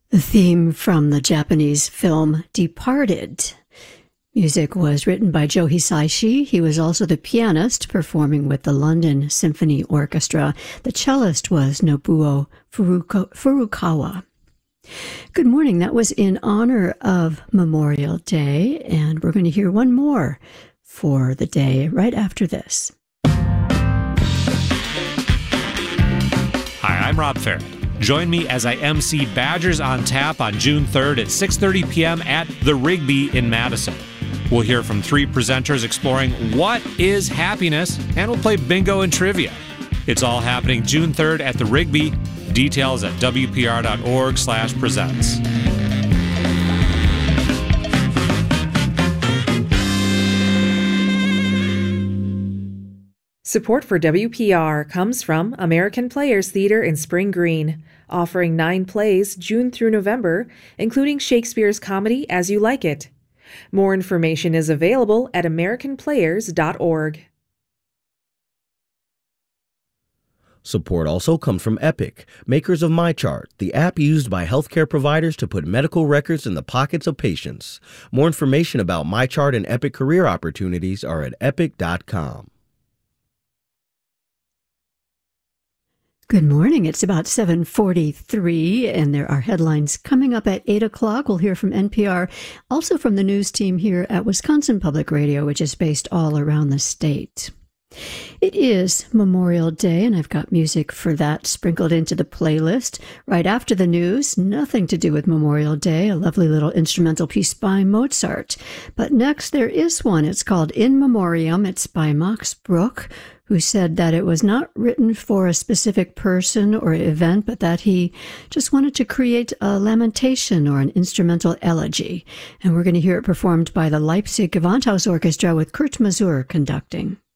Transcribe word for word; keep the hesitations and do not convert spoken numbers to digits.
The theme from the Japanese film Departed. Music was written by Joe Hisaishi. He was also the pianist performing with the London Symphony Orchestra. The cellist was Nobuo Furuko- Furukawa. Good morning. That was in honor of Memorial Day, and we're going to hear one more for the day right after this. Hi, I'm Rob Farrett. Join me as I emcee Badgers on Tap on June third at six thirty p.m. at the Rigby in Madison. We'll hear from three presenters exploring what is happiness, and we'll play bingo and trivia. It's all happening June third at the Rigby. Details at w p r dot org slash presents. Support for W P R comes from American Players Theater in Spring Green, offering nine plays June through November, including Shakespeare's comedy As You Like It. More information is available at american players dot org. Support also comes from Epic, makers of MyChart, the app used by healthcare providers to put medical records in the pockets of patients. More information about MyChart and Epic career opportunities are at epic dot com. Good morning. It's about seven forty-three, and there are headlines coming up at eight o'clock. We'll hear from N P R, also from the news team here at Wisconsin Public Radio, which is based all around the state. It is Memorial Day, and I've got music for that sprinkled into the playlist. Right after the news, nothing to do with Memorial Day, a lovely little instrumental piece by Mozart. But next, there is one. It's called In Memoriam. It's by Max Bruch, who said that it was not written for a specific person or event, but that he just wanted to create a lamentation or an instrumental elegy. And we're going to hear it performed by the Leipzig Gewandhaus Orchestra with Kurt Masur conducting.